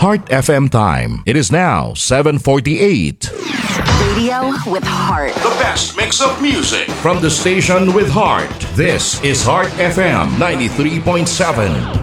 Heart FM time. It is now 7:48. Radio with heart. The best mix of music from the station with heart. This is Heart FM 93.7.